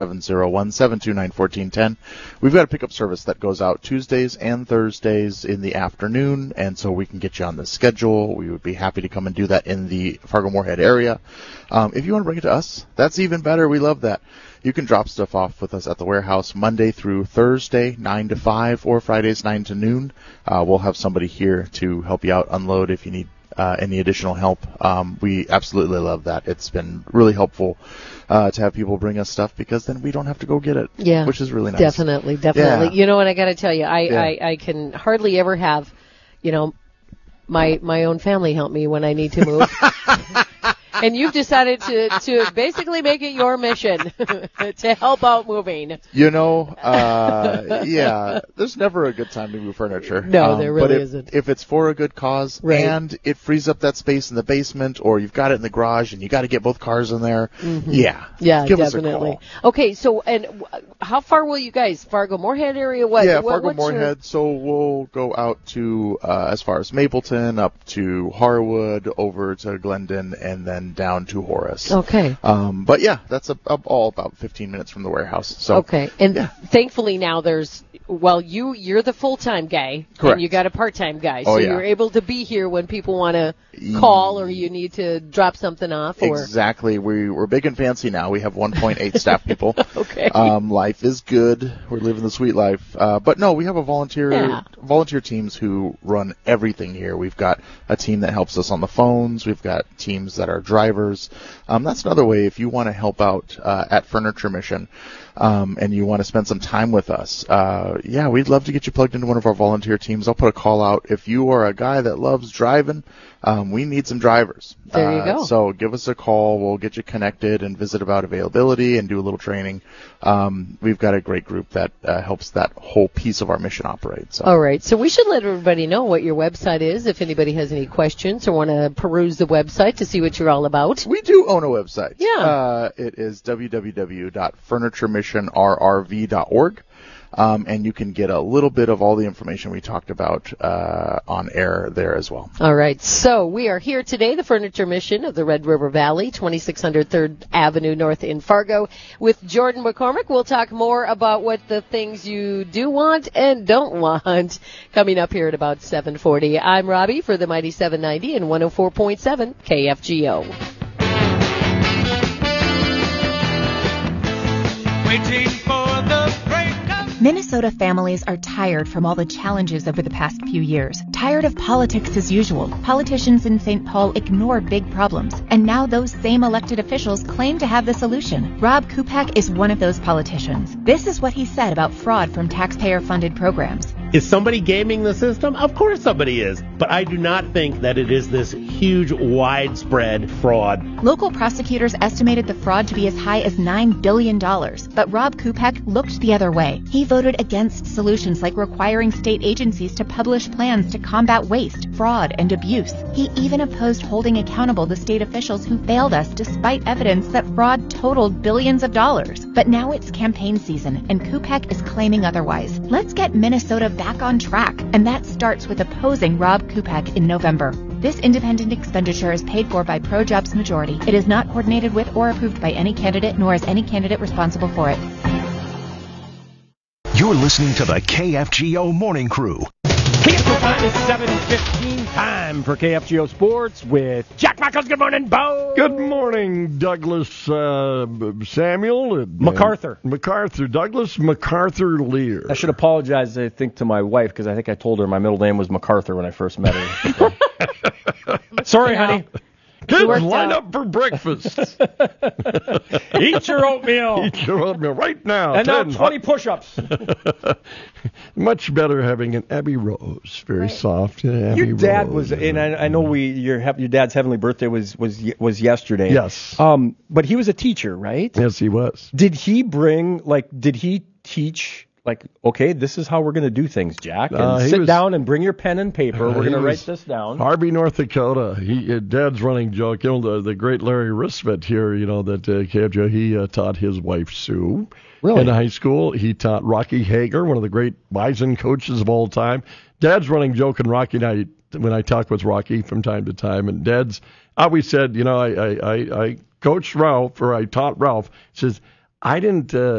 701-729-1410. We've got a pickup service that goes out Tuesdays and Thursdays in the afternoon, and so we can get you on the schedule. We would be happy to come and do that in the Fargo-Moorhead area. If you want to bring it to us, that's even better. We love that. You can drop stuff off with us at the warehouse Monday through Thursday, 9 to 5, or Fridays, 9 to noon. We'll have somebody here to help you out unload if you need any additional help. We absolutely love that. It's been really helpful to have people bring us stuff because then we don't have to go get it, which is really nice. Definitely. Yeah. You know, and I got to tell you, I can hardly ever have, my own family help me when I need to move. And you've decided to basically make it your mission to help out moving. There's never a good time to move furniture. No, there really isn't. If it's for a good cause, right, and it frees up that space in the basement, or you've got it in the garage and you got to get both cars in there, give definitely. us a call. Okay, so and how far will you guys? Fargo-Moorhead area? Fargo-Moorhead. So we'll go out to as far as Mapleton, up to Harwood, over to Glendon, and then down to Horace. Okay. But that's all about 15 minutes from the warehouse. So okay, and thankfully now there's you're the full-time guy, correct, and you got a part-time guy, so you're able to be here when people want to call or you need to drop something off. Exactly. We're big and fancy now. We have 1.8 staff people. Okay. Life is good. We're living the sweet life. But no, we have a volunteer teams who run everything here. We've got a team that helps us on the phones. We've got teams that are drivers. That's another way if you want to help out at Furniture Mission, and you want to spend some time with us. We'd love to get you plugged into one of our volunteer teams. I'll put a call out. If you are a guy that loves driving, we need some drivers. There you go. So give us a call. We'll get you connected and visit about availability and do a little training. We've got a great group that helps that whole piece of our mission operate. So. All right. So we should let everybody know what your website is if anybody has any questions or want to peruse the website to see what you're all about. We do own a website. Yeah. It is www.furnituremissionrrv.org. And you can get a little bit of all the information we talked about on air there as well. All right. So we are here today, the Furniture Mission of the Red River Valley, 2600 3rd Avenue North in Fargo, with Jordan McCormick. We'll talk more about what the things you do want and don't want coming up here at about 7:40. I'm Robbie for the Mighty 790 and 104.7 KFGO. Waiting for the break. Minnesota families are tired from all the challenges over the past few years. Tired of politics as usual. Politicians in St. Paul ignore big problems, and now those same elected officials claim to have the solution. Rob Kupak is one of those politicians. This is what he said about fraud from taxpayer-funded programs. Is somebody gaming the system? Of course somebody is. But I do not think that it is this huge, widespread fraud. Local prosecutors estimated the fraud to be as high as $9 billion. But Rob Kupak looked the other way. He voted against solutions like requiring state agencies to publish plans to combat waste, fraud, and abuse. He even opposed holding accountable the state officials who failed us despite evidence that fraud totaled billions of dollars. But now it's campaign season, and Kupak is claiming otherwise. Let's get Minnesota back on track, and that starts with opposing Rob Kupak in November. This independent expenditure is paid for by ProJobs Majority. It is not coordinated with or approved by any candidate, nor is any candidate responsible for it. You're listening to the KFGO Morning Crew. KFGO time is 7:15. Time for KFGO Sports with Jack Michaels. Good morning, Bo. Good morning, Douglas Samuel. MacArthur. Douglas MacArthur Lear. I should apologize, I think, to my wife, because I think I told her my middle name was MacArthur when I first met her. Sorry, honey. Kids, line up for breakfast. Eat your oatmeal. Eat your oatmeal right now. And now 20 push-ups. Much better having an Abbey Rose. Very soft. Abbey Your dad Rose. was, and I know your dad's heavenly birthday was yesterday. Yes. But he was a teacher, right? Yes, he was. Did he teach... okay, this is how we're going to do things, Jack. And sit down and bring your pen and paper. We're going to write this down. Harvey, North Dakota. Dad's running joke. The great Larry Risvet here, that KFJ, he taught his wife, Sue. Really? In high school. He taught Rocky Hager, one of the great Bison coaches of all time. Dad's running joke, and Rocky and I, when I talk with Rocky from time to time, and Dad's always said, I coached Ralph, or I taught Ralph. He says, I didn't